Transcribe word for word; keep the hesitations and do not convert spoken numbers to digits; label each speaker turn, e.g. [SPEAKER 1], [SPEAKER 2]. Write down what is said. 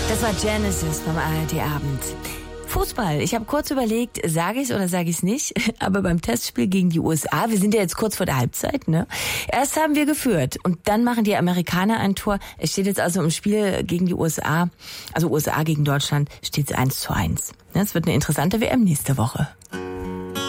[SPEAKER 1] Das war Genesis vom A R D-Abend. Fußball. Ich habe kurz überlegt, sage ich es oder sage ich es nicht, aber beim Testspiel gegen die U S A, wir sind ja jetzt kurz vor der Halbzeit, ne? Erst haben wir geführt und dann machen die Amerikaner ein Tor. Es steht jetzt also im Spiel gegen die U S A, also U S A gegen Deutschland, steht es eins zu eins. Es wird eine interessante W M nächste Woche.